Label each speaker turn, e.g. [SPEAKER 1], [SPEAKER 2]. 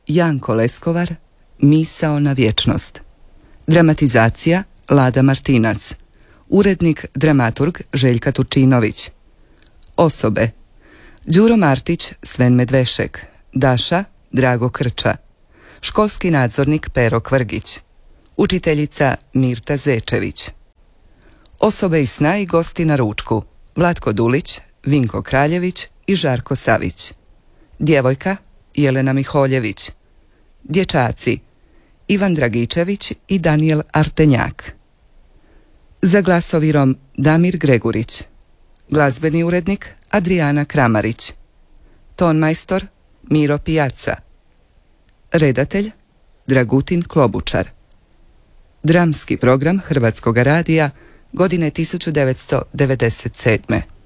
[SPEAKER 1] Janko Leskovar, Misao na vječnost. Dramatizacija Lada Martinac. Urednik dramaturg Željka Turčinović. Osobe: Đuro Martić, Sven Medvešek. Daša Drago Krča. Školski nadzornik Pero Kvrgić. Učiteljica Mirta Zečević. Osobe iz sna i gosti na ručku: Vlatko Dulić, Vinko Kraljević i Žarko Savić. Djevojka Jelena Miholjević. Dječaci Ivan Dragičević i Daniel Artenjak. Za glasovirom Damir Gregurić. Glazbeni urednik Adriana Kramarić. Tonmajstor Miro Pijaca. Redatelj Dragutin Klobučar. Dramski program Hrvatskog radija godine 1997.